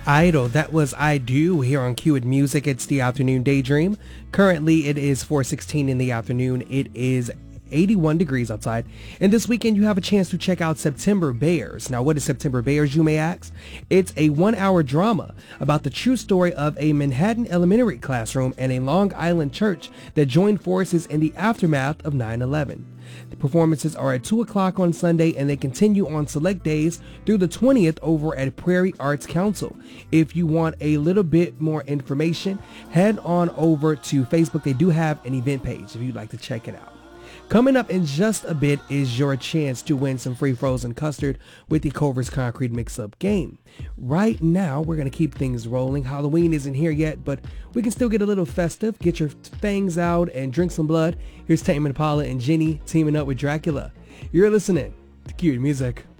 Idol, that was I Do here on Q with Music. It's the afternoon daydream. Currently it is 4:16 in the afternoon. It is 81 degrees outside. And this weekend you have a chance to check out September Bears. Now what is September Bears, you may ask? It's a 1-hour drama about the true story of a Manhattan elementary classroom and a Long Island church that joined forces in the aftermath of 9/11. The performances are at 2 o'clock on Sunday and they continue on select days through the 20th over at Prairie Arts Council. If you want a little bit more information, head on over to Facebook. They do have an event page if you'd like to check it out. Coming up in just a bit is your chance to win some free frozen custard with the Culver's Concrete Mix-Up game. Right now, we're going to keep things rolling. Halloween isn't here yet, but we can still get a little festive. Get your fangs out and drink some blood. Here's Tame Impala and Jenny teaming up with Dracula. You're listening to Q Music.